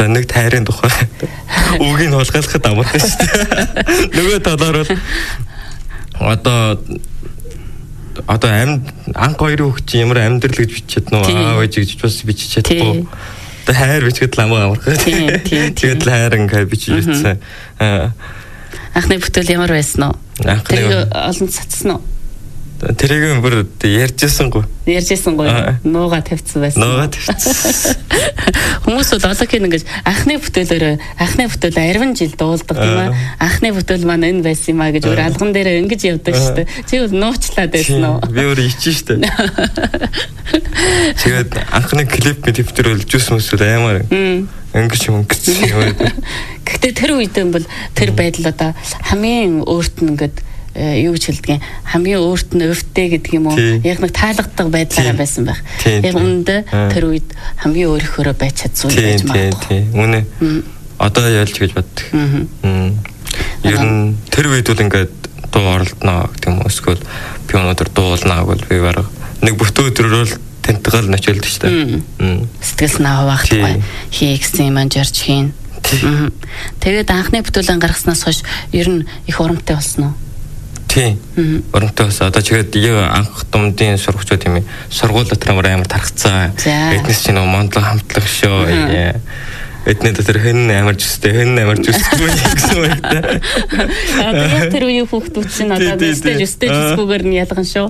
одоо нэг тайрын тухай үгийг хулгайлахад амархан шүү дээ. Нөгөө талаар бол одоо анх хоёрын хүүхд чинь ямар амьдрал гэж бичээд нөө аав ээж гэж бас бичиж чадахгүй. Одоо хайр бичгээд л амархан. Тэгээд л хайр ингээд бичиж үзсэн. Анхны бүтээл ямар байсан уу? Тэр олон цацсан уу? Тэрийг бүр ярьжсангүй. Нууга тавьсан байсан. Хүмүүс бол одоогийн ингэж анхны бүтээл 10 жил дуулдаг тийм ээ. Анхны бүтээл маань энэ байсан юм а гэж өөр алган дээр ингэж явдаг шүү дээ. Чи бол нуучлаад байсан уу? Би өөр ичэн шүү дээ. Тэгээд анхны клип төвтөр бол жус мүсэл аймаар ингэж юм. Гэхдээ тэр үедээ бол тэр байдал одоо хамгийн өөрт нь ингэж юу гэж хэлдэг юм хамгийн өөрт нь өвдтэй гэдэг юм уу яг нэг таалагддаг байдлаараа байсан байх. Яг үүндээ тэр үед хамгийн өөрийнхөө байж чадсан байж магадгүй. Үнэ. Одоо ялж гэж боддог. Ер нь тэр үед бол ингээд дуу оролдоно гэдэг юм уу эсвэл би өнөөдөр дуулнаа гэвэл би бараг нэг бүтэн өдрөөр л тэнтгэл ночилд шүү дээ. Сэтгэл наавахтай хийгсэн юм анжирч хийн. Тэгээд анхны бүтээлэн гаргаснаас хойш ер нь их урамтай болсон уу? Тийм. Оронтой бас одоо чигээд анх думдын сургуучууд юм. Сургууль дотор амар тархацсан. Эднес чинь мондлог хамтлаг шүү. Эднээ дотор хэн амар зүстэй гэсэн үг та. Одоо тэр үеийн хүүхдүүд чинь одоо зүстэй зүсгүйгээр нь ялган шүү.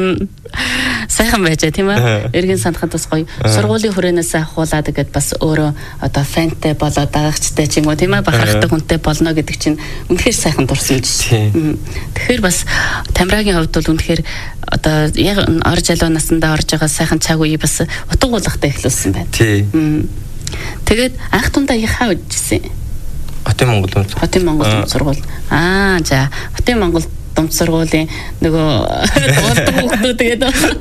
Сайхан байж тийм ээ. Эргэн санахад бас гоё. Сургуулийн хүрээнээс ахуулаад тэгээд бас өөрөө одоо фэнтэй болоод дагагчтай ч юм уу тийм ээ бахархдаг хүнтэй болно гэдэг чинь үнэхээр сайхан дурсан чинь. Тэгэхээр бас Тамирагийн хувьд бол үнэхээр одоо яг орж алуу насандаа орж байгаа сайхан цаг үе бас утга уулахтай эхлүүлсэн байна. Тийм. Тэгээд анх тундаа яхаа үжсэн? Хотын Монгол Думд сургууль. За Хотын Монгол Думд сургуулийн нөгөө дуулдаг хүүхдүүд тэгээд.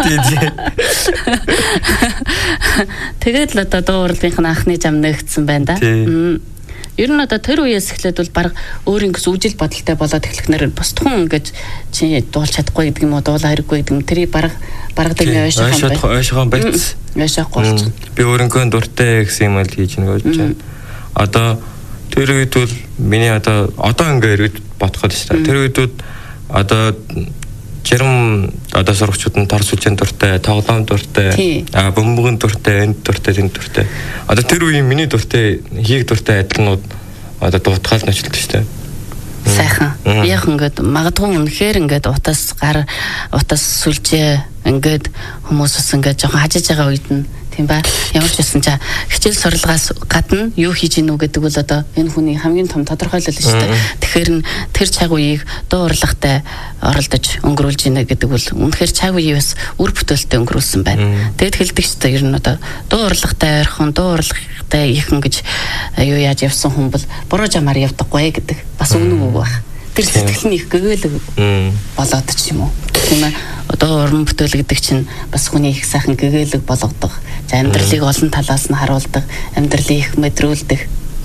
Тэгээд л одоо дуу урлагийнх нь анхны зам нэгдсэн байна да. Ер нь одоо тэр үеэс эхлээд бол баг өөрийн гэсэн үжил бодолтой болоод эхлэхнээр босдхон ингэж чи дуулж чадахгүй гэдэг юм уу дуулаа хэрэггүй гэдэг юм тэрийг баргадаг ойшохон байц. Яшаахгүй. Би өөрийнхөө дуртай гэсэн юм л хийж нэг болж байна. Одоо тэр үед бол миний одоо ингээ эргэж бодоход шүү дээ. Тэр үед одоо жирам одоо сурагчид нь тор сүлжээний дуртай, тоглоом дуртай, бөмбөгийн дуртай, энд дуртай, тэнд дуртай. Одоо тэр үеийн миний дуртай, хийх дуртай адилнууд одоо дуутгаал нөчлөлт шүү дээ. Сайхан. Яг ингээд магадгүй үнэхээр ингээд утас сүлжээ ингээд хүмүүсс ингээд жоохон хажиж байгаа үед нь тийм ба ямар ч байсан чаа хичээл сурлагаас гадна юу хийж гинүү гэдэг бол одоо энэ хүний хамгийн том тодорхойлол шүү дээ. Тэгэхээр тэр цаг үеийг дуу урлагтай оролдож өнгөрүүлж гинэ гэдэг бол үнэхээр цаг үеийг бас үр бүтээлтэй өнгөрүүлсэн байна. Тэгэд хэлдэг шүү дээ ер нь одоо дуу урлагтай ойрхон дуу урлагтай ихэн гэж юу яаж явсан хүн бол буруу жамаар явдаггүй гэдэг бас үнэн үг байна. Тэр сэтгэл нь их гэгээлэг болоод ч юм уу. Тийм ээ. Одоо уран бүтээл гэдэг чинь бас хүний их сайхан гэгээлэг болгодог. За амьдралыг олон талаас нь харуулдаг, амьдралыг их мэдрүүлдэг.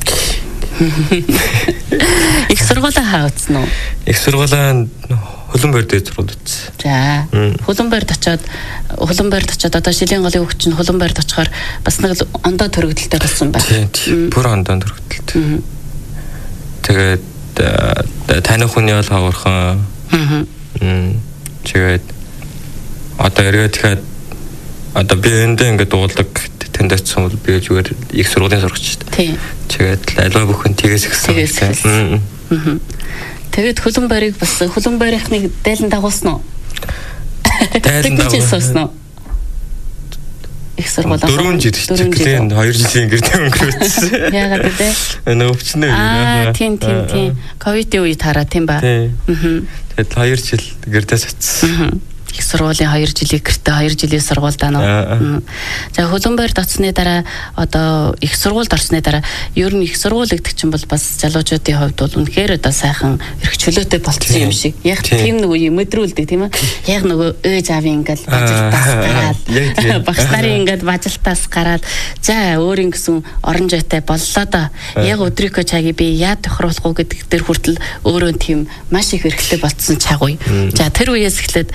Их сургуулаа хаацсан уу? Их сургуулаа Хөлбөмбөр дээр сургуулсан. За. Хөлбөмбөрд очиод одоо Шилийн голын хүүхд чинь Хөлбөмбөрд очихоор бас нэг ондоо төрөгдөлтэй болсон байна. Тийм. Бүр ондоо төрөгдөлтэй. Тэгээд таны хүний бол хавархан. Тэгээд одоо эргээд тэгэхээр одоо би эндээ ингээд дуулдаг тэндээсэн бол би зүгээр их сургуулийн сурагч шүү дээ. Тийм. Тэгээд альва бүхэн тгээс гисэн. Тэгээд хөлбөмбөрийнхнийг дайлан дагуулсан уу? Дайлан дагуулсан уу? Их сургуулаа 4 жил чиглэн 2 жилийн гэрдээ өнгөрөөсөн. Яагаад вэ? Өвчнөө. Тийм. Ковидын үед хараа тийм ба. Тэгээд 2 жил гэрдээ сочсон. Их сургуулийн 2 жилийн гэртээ 2 жилийн сургуультай нөө. За Хөлбөмбөрд оцсны дараа одоо их сургуульд орсны дараа ер нь их сургууль гэдэг чинь бол бас залуучуудын хувьд бол үнэхээр одоо сайхан эрх чөлөөтэй болцсон юм шиг. Яг тийм нэг үе мэдрүүлдэг тийм ээ. Яг нөгөө ээж аавын ингээл бажалтаас гараад багш нарын ингээд бажалтаас гараад за өөрийн гэсэн орон жойтой боллоо да. Яг өдрийнхөө цагийг би яад тохируулах уу гэдэг дээр хүртэл өөрөө тийм маш их эрхтэй болцсон цаг үе. За тэр үеэс эхлээд бас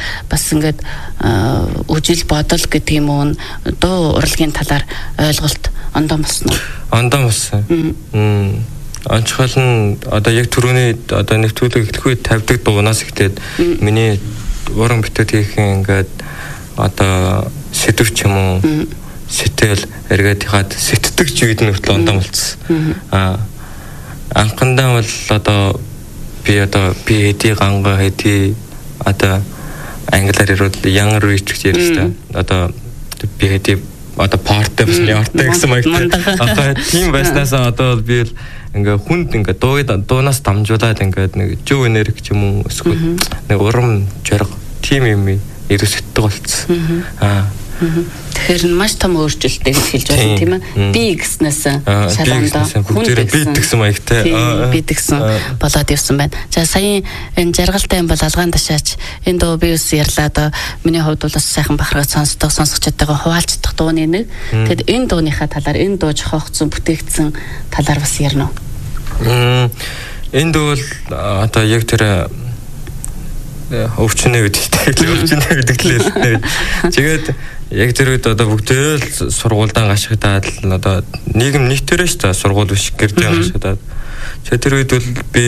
бас ингээд үжил бодол гэдэг юм уу дуу урлагийн талаар ойлголт ондоо болсон уу? Ондоо болсон. Онцгой нь одоо яг түрүүний одоо нэвтрүүлэг эхлэх үед тавьдаг дуунаас эхлээд миний уран бүтээл хийх ингээд одоо сэдвч юм уу сэтэл эргээд хаад сэтдэг ч үед нь хүртэл ондоо болцсон. Анхандаа бол одоо би хэдий ганга хэдий одоо англиар ирвэл young rich гэж ярьдаг. Одоо би хэдий одоо парти бас явтай гэсэн маягтай. Тийм байснасаа одоо би ингээ хүнд ингээ дуунаас дамжуулаад ингээ нэг жив энерги ч юм уу эсвэл нэг урам зориг тийм юм ерөөсөтдөг болцсон. Тэгэхээр маш том өөрчлөлттэй гэж хэлж байна тийм ээ. Би гэснээс шалгандаа бүгдээ бид гэсэн маягтай. Би гэсэн болоод явсан байна. За сая энэ жаргалтай юм бол алгаан ташаач энэ дуу би ус ярьлаа одоо миний хувьд бол бас сайхан бахархаж сонсогчдойгоо хуваалцдах дууны нэг. Тэгэд энэ дууныхаа талаар энэ дуу жохогцсон бүтээгдсэн талаар бас ярина уу? Энэ дуу бол одоо яг тэр өвчнөө өвдөглөө. Тэгээд яг тэр үед одоо бүгдээ л сургуульдаа гашигдаад л одоо нийгэм нийтээрээ ч та сургууль биш гэрдээ гашигдаад. Тэгээд тэр үед бол би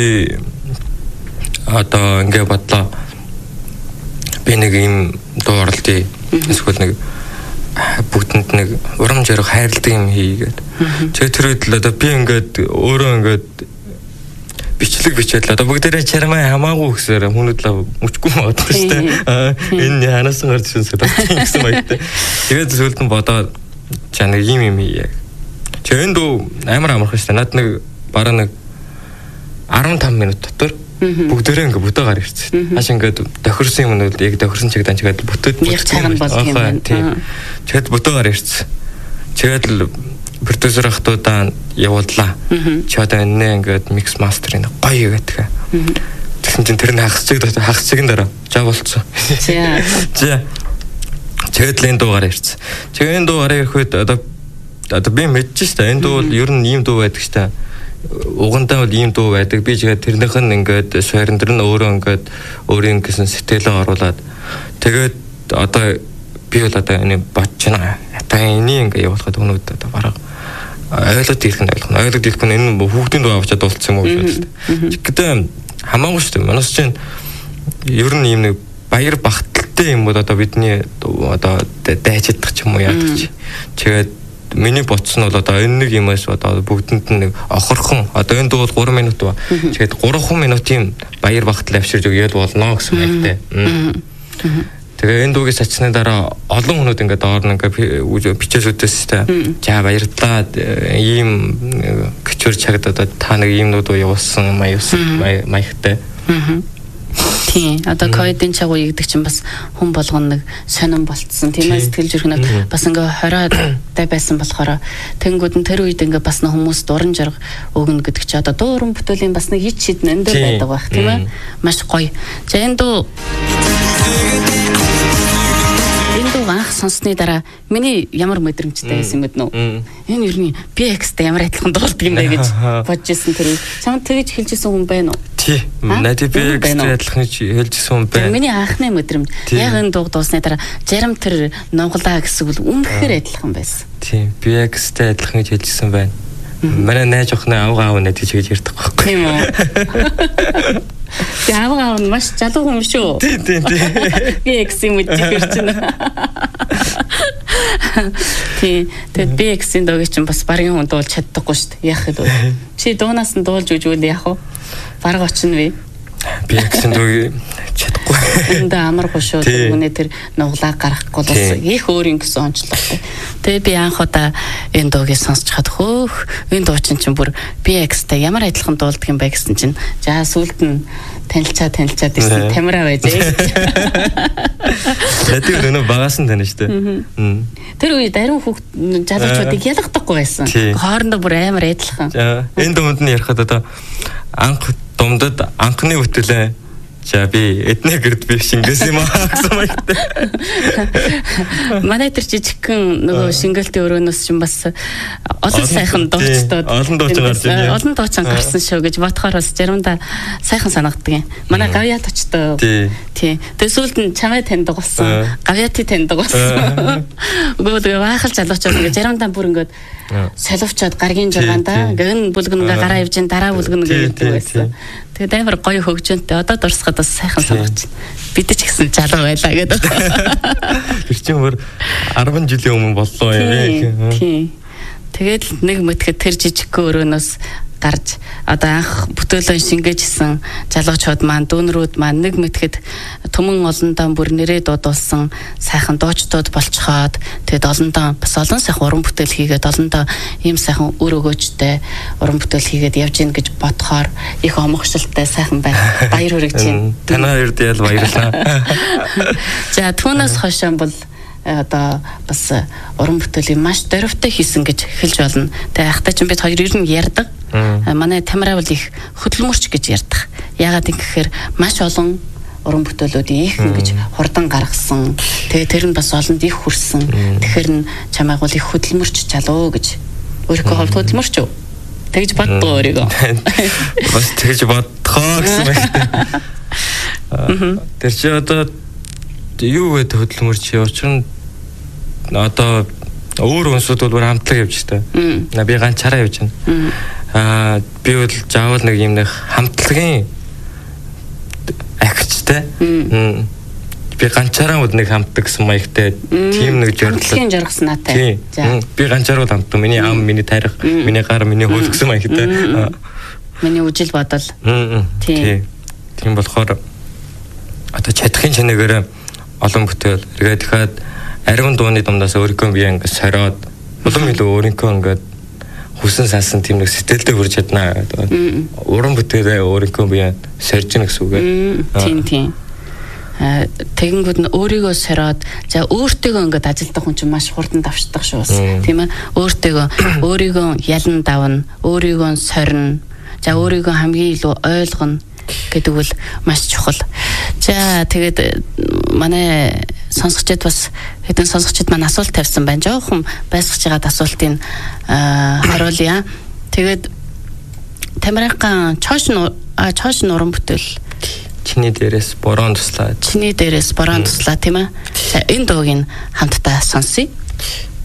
одоо ингээ бодлоо. Би нэг юм дуу орлтыг эсвэл нэг бүгдэнд нэг урам зориг хайрладаг юм хийгээд. Тэгээд тэр үед л одоо би ингээд өөрөө ингээд бичлэг бичээд л одоо бүгдээрээ чармаа хамаагүй гэсээр хүмүүд л мөчгүй боддог шүү дээ. Энэ ханаас гарч ирсэн гэсэн маягтай. Тэгээд зөвлөлд нь бодоод чаа нэг юм яа. Тэгээд энэ дуу амар амархан шүү дээ. Наад нэг бараг нэг 15 минут дотор бүгдээрээ ингээ бүтээ гар ирсэн. Хаш ингээд тохирсон юм нь яг тохирсон чиг данчгаад бүтэд цагаан болдог юм байна. Тэгээд бүтээ гар ирсэн. Тэгээд л продюсер ахтуудаа явууллаа. Чи одоо энэ ингээд микс мастерын гоё гэдэг. Тэгсэн чинь тэр нь хагасчиг дараа жаа болцсон. За. Тэгээд л энэ дуугаар ирсэн. Тэгээд энэ дуугаар ирэх үед одоо би мэдчихэж шүү дээ. Энэ дуу бол ер нь ийм дуу байдаг шүү дээ. Угандаа бол ийм дуу байдаг. Би тэгээд тэрнийх нь ингээд шуурин дэр нь өөрөө ингээд өөрийн гэсэн сэтгэлээ оруулаад тэгээд одоо би бол одоо энэ бодчихно. Одоо энийг ингээд явуулахад өнөөдөр одоо бараг ойлголт ирэх нь энэ хүүхдийн дуу авчаад болцсон юм уу гэж бодсон. Гэхдээ хамаагүй шүү дээ. Манайс чинь ер нь ийм нэг баяр багталтай юм бол одоо бидний одоо дайчдах ч юм уу яадаг чи. Тэгээд миний бодсон бол одоо энэ нэг юмас одоо бүгдэнд нэг охорхон одоо энэ дуу 3 минут ба. Тэгээд 3 минутын баяр багтал авчирж өгөөл болно гэсэн маягтай. Тэгээ энэ дуугийн сачсны дараа олон хүмүүс ингээд доорн ингээд бичээс үтээстэй. За баярлалаа. Ийм гिचүр чагдаад та нэг ийм дуу явуулсан маягтай. Тийм. Одоо ковидын чагуу игдэг чинь бас хүн болгоно нэг сонирн болцсон. Тиймээс сэтгэл зүрхнүүд бас ингээ хориотой байсан болохоор тэнгүүд нь тэр үед ингээ бас нэг хүмүүс дуран жарга өгнө гэдэг чи одоо дууран бүтээлийн бас нэг хит шидэн энэ дээр байдаг байх тийм ээ. Маш гоё. За энэ дуу анх сонссны дараа миний ямар мэдрэмжтэй байсан мэд нөө. Энэ ер нь PX-тэй ямар адилхан дуулдаг юм бэ гэж бодож ирсэн тэр үед. Чамд тэгэж хэлжсэн хүн байна уу? Тий. Надад PX-тэй адилхан хэлжсэн хүн байна. Миний анхны мэдрэмж. Яг энэ дуу дуусны дараа зарим тэр нуглаа гэсэн үг үнэхээр адилхан байсан. Тий. PX-тэй адилхан гэж хэлжсэн байна. Манай найз охины авгаа аваа гэж ярьдаг байхгүй. Тийм үү. Тэгээ аваа нь маш залуу хүн шүү. Тийм. Би эксим үдчихэр чинь. Тийм. Тэгээд би эксийн дууг чинь бас багын хүн дуулж чаддаггүй шүү дээ. Яах вэ? Чи дуунаас нь дуулж үжүүл яах вэ? Бараг очно вэ? Би эксийн дууг чадахгүй. Энд амаргүй шүү. Түүний тэр нуглаа гаргахгүй бол их өөр юм гэсэн онцлогтой. Тэгээ би анх удаа энэ дуугийг сонсч хад хөөх энэ дуу чинь бүр PX-тэй ямар адилхан дуулдаг юм бэ гэсэн чинь за сүлд нь танилцаад ирсэн тамира байж. Тэд өнөө багаас нь таних штэ. Тэр үед ариун хүүхд залуучуудыг ялгадаггүй байсан. Хоорондоо бүр амар адилхан. Энэ дуунд нь ярихад одоо анх думдад анхны хөтөлөө За би эдний гэрд би шингээс юм аа гэсэн маягтай. Манай тэр жижигхэн нөгөө шингэлтийн өрөөнөөс чинь бас олон сайхан дуучдод олон дуучин гарсан шүү гэж бодохоор бас заримдаа сайхан санагддаг юм. Манай гавья точтой. Тий. Тэгээ сүүлд нь чамайг таньдаг болсон. Гавьяти таньдаг болсон. Өгөөд баахал залуучууд ингээ заримдаа бүр ингээд соловчоод гаргийн жургаандаа гэн бүлгэнгээ гараа ивж дараа бүлгэнгээ гэдэг байсан. Тэгээд амар гоё хөгжөнтэй одоо дурсахад бас сайхан санагч. Бид ч гэсэн залуу байлаа гэдэг. Тэр чинь бүр 10 жилийн өмнө боллоо юм. Тийм. Тэгээд нэг мэтгэд тэр жижигхэн өрөөнөөс гарч одоо анх бүтээлэн шингээжсэн залуучууд маань дүүнрүүд маань нэг мэтгэд түмэн олондоо бүр нэрээ дуудулсан сайхан дуучдууд болцоход тэгээд олондоо бас олон сайхан уран бүтээл хийгээд олондоо ийм сайхан өр өгөөжтэй уран бүтээл хийгээд явж гин гэж бодохоор их омогшилтай сайхан баяр хүргэж байна. Танаа өрд ял баярлаа. За түүнээс хойшоо бол одоо бас уран бүтээлийн маш дөрвтэй хийсэн гэж хэлж болно. Тэгээ ахтай ч бид хоёр ер нь ярьдаг. Манай Тамара бол их хөдөлмөрч гэж ярьдаг. Яагаад гэхээр маш олон уран бүтээлүүдийн их ингэж хурдан гаргасан. Тэгээ тэр нь бас олонд их хүрсэн. Тэгэхээр нь чамайг бол их хөдөлмөрч чалуу гэж өөрийнхөө хувьд хөдөлмөрч юу? Тэгж боддгоо өөрийгөө. Бас тэгж бодхоо гэсэн мэт. Тэр чи одоо юу гэдэг хөдөлмөрч учир нь одоо өөр өнсүүд бол хамтлаг явж та. Би ганцаараа явж байна. Би бол заавал нэг юм нэг хамтлагийн агчтай. Би ганцаараа бол нэг хамтдаг гэсэн маягтай тийм нэг зорилгын жаргаснаатай. Би ганцаараа хамтдаг. Миний ам, миний тарих, миний гар, миний хөл гэсэн маягтай. Миний үжил бодол. Тийм болохоор одоо чадахын чанараар олон бүтээл эргээд дахиад ариун дууны дундаас өөрийнхөө бие ингээд сороод улам илүү өөрийнхөө ингээд хүсэн сансан тийм нэг сэтгэлдээ хүрч чадна гэдэг. Уран бүтээлээ өөрийнхөө бие сорж гин гэсэн үг ээ. Тийм. Тэгэнгүүт нь өөрийгөө сороод за өөртөөгөө ингээд ажилдах хүн чинь маш хурдан давшдаг шүү бас. Тийм ээ. Өөрийгөө ялан давна, өөрийгөө сорно. За өөрийгөө хамгийн илүү ойлгоно гэдэг бол маш чухал. За тэгээд манай сонсогчид бас хэдэн сонсогчид маань асуулт тавьсан байна. Жоохон байсгаж байгаад асуултыг хариулъя. Тэгээд Тамирын чоош уран бүтээл чиний дээрээс борон туслаа. Тийм ээ. За энэ дууг хамтдаа сонсъё.